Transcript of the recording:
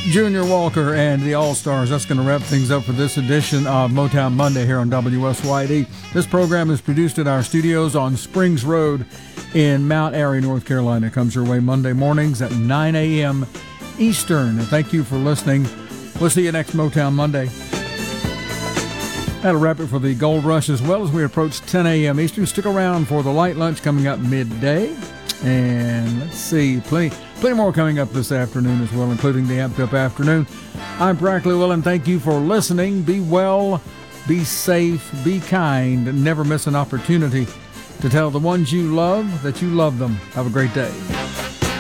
Junior Walker and the All-Stars. That's going to wrap things up for this edition of Motown Monday here on WSYD. This program is produced at our studios on Springs Road in Mount Airy, North Carolina. It comes your way Monday mornings at 9 a.m. Eastern. And thank you for listening. We'll see you next Motown Monday. That'll wrap it for the Gold Rush as well as we approach 10 a.m. Eastern. Stick around for the light lunch coming up midday. And let's see, plenty more coming up this afternoon as well, including the Amped Up Afternoon. I'm Brackley Willen. Thank you for listening. Be well, be safe, be kind, and never miss an opportunity to tell the ones you love that you love them. Have a great day.